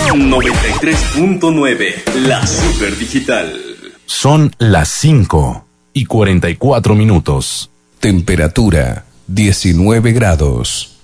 93.9, la super digital. Son las 5:44. Temperatura 19 grados.